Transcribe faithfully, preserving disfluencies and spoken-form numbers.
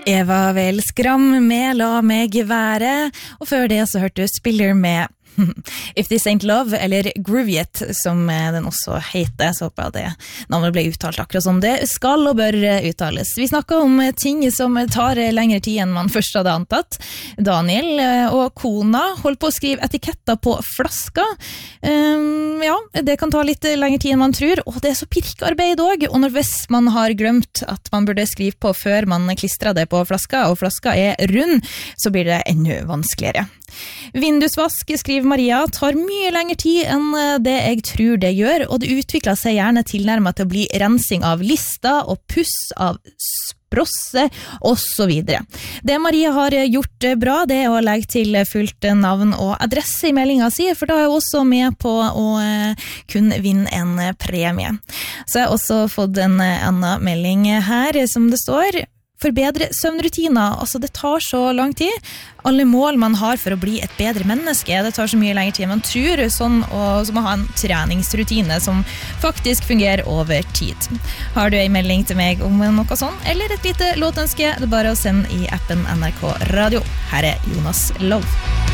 Eva Vel Skram med La meg være, og før det så hørte du Spiller med If This Ain't Love, eller Groovy It, som den også heter. Så håper jeg det navnet ble uttalt akkurat som det skal og bør uttales. Vi snakket om ting som tar lengre tid enn man først hadde antatt. Daniel og kona holdt på å skrive etiketter på flasker. Um, ja, det kan ta litt lengre tid enn man tror, og det er så pirkearbeid også. Og når hvis man har glemt at man burde skrive på før man klistrer det på flaska, og flaska er rund, så blir det enda vanskeligere. Vindusvask, skriver Maria, tar mye lengre tid enn det jeg tror det gjør, og det utvikler seg gjerne tilnærmet til å bli rensing av lister og puss av sprosse og så videre. Det Maria har gjort bra, det er å legge til fullt navn og adresse i meldingen si, for da er hun også med på å kunne vinne en premie. Så jeg har også fått en annen melding her som det står: forbedre søvnrutiner, altså det tar så lang tid. Alle mål man har for å bli et bedre menneske, det tar så mye lengre tid enn man tror, sånn og, som å ha en treningsrutine som faktisk fungerer over tid. Har du en melding til meg om noe sånn, eller et lite låtønske, det er bare å sende i appen N R K Radio. Her er Jonas Love.